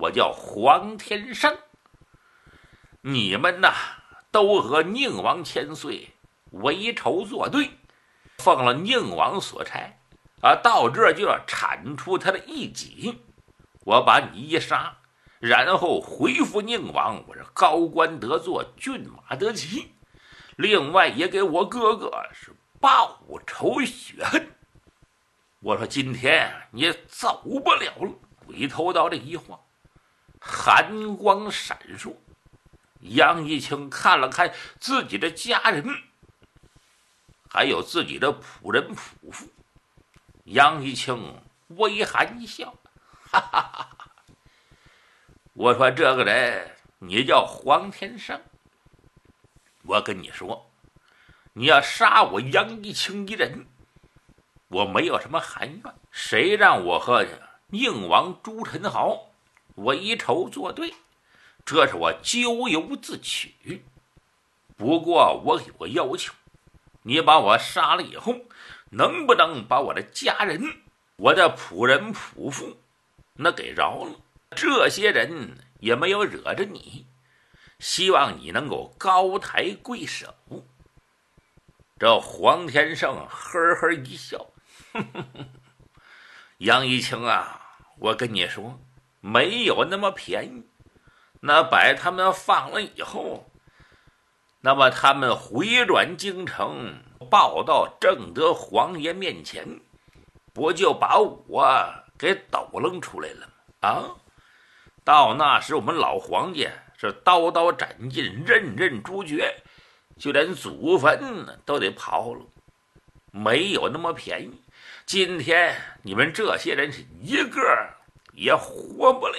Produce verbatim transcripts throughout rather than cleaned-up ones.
我叫黄天生。你们呐，都和宁王千岁为仇作对，奉了宁王所差啊，到这就要铲除他的异己。我把你一杀，然后回复宁王，我是高官得坐，骏马得骑。另外也给我哥哥是报仇雪恨。我说今天你走不了了。鬼头刀这一晃，寒光闪烁。杨一清看了看自己的家人，还有自己的仆人仆妇，杨一清微含一笑，哈哈哈哈！我说这个人，你叫黄天生。我跟你说，你要杀我杨一清一人，我没有什么含怨。谁让我和宁王朱宸濠为仇作对，这是我咎由自取。不过我有个要求，你把我杀了以后，能不能把我的家人、我的仆人仆妇那给饶了？这些人也没有惹着你，希望你能够高抬贵手。这黄天胜呵呵一笑，呵呵呵，杨一清啊，我跟你说，没有那么便宜。那把他们放了以后，那么他们回转京城，报到正德皇爷面前，不就把我给抖楞出来了吗？啊！到那时我们老皇家是刀刀斩尽，刃刃诛绝，就连祖坟都得刨了，没有那么便宜。今天你们这些人是一个也活不了。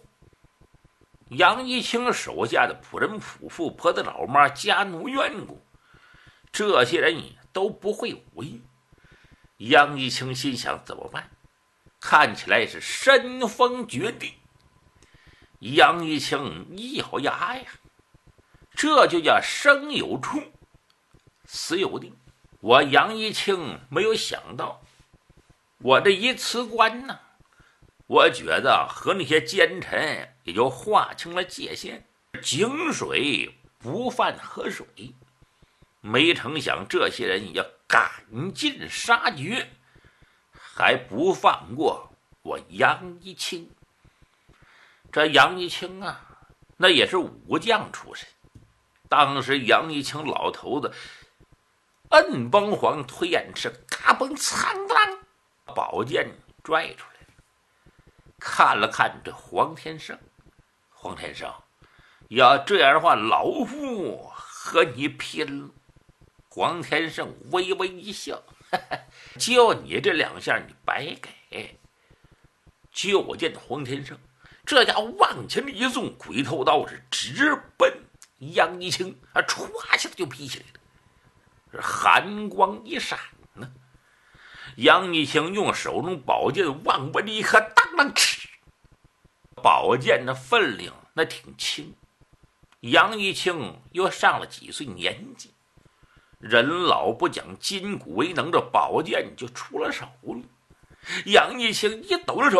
杨一清手下的仆人仆妇、婆子老妈、家奴眷顾，这些人都不会武艺。杨一清心想怎么办？看起来是身逢绝地。杨一清一咬牙呀，这就叫生有处，死有定。我杨一清没有想到，我这一辞官呢，我觉得和那些奸臣也就划清了界限，井水不犯河水。没成想这些人要赶尽杀绝，还不放过我杨一清。这杨一清啊，那也是武将出身。当时杨一清老头子摁崩黄推眼翅，嘎嘣苍啷，宝剑拽出来，看了看这黄天胜，黄天胜，要这样的话，老夫和你拼了。黄天胜微微一笑，哈哈，就你这两下，你白给。就见黄天胜这家往前一纵，鬼头刀是直奔杨一清，啊，歘一下就劈起来了。这寒光一闪呢，杨一清用手中宝剑往外一刻，当当哧，宝剑的分量那挺轻。杨一清又上了几岁年纪，人老不讲筋骨为能，这宝剑就出了手了。杨一清一抖着手，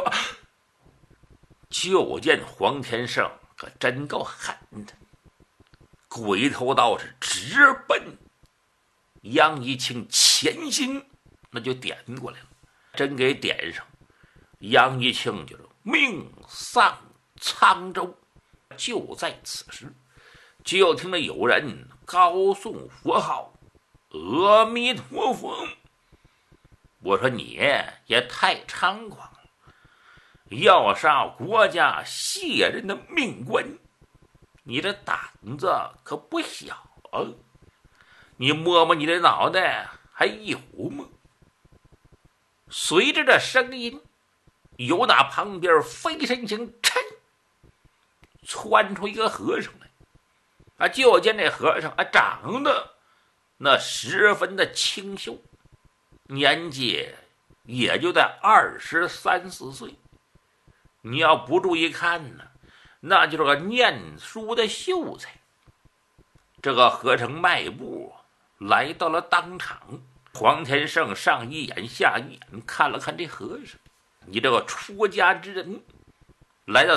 就见黄天胜可真够狠的，鬼头刀是直奔杨一清前心，那就点过来了，真给点上，杨一清就是命丧沧州。就在此时，就听着有人高诵佛号，阿弥陀佛。我说你也太猖狂了，要杀国家谢人的命官，你这胆子可不小啊！你摸摸你的脑袋，还有吗？随着这声音，由那旁边飞身行嗔窜出一个和尚来啊！就见这和尚啊，长得那十分的清秀，年纪也就在二十三四岁。你要不注意看呢，那就是个念书的秀才。这个和尚迈步来到了当场，黄天胜上一眼下一眼看了看这和尚，你这个出家之人来到